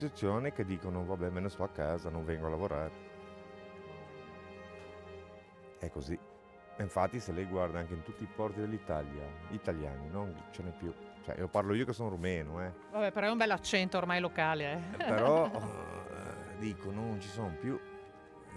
situazione che dicono vabbè me ne sto a casa, non vengo a lavorare. È così. E infatti se lei guarda anche in tutti i porti dell'Italia, italiani, non ce n'è più. Cioè, io parlo io che sono rumeno, Vabbè, però è un bel accento ormai locale, Però dico non ci sono più.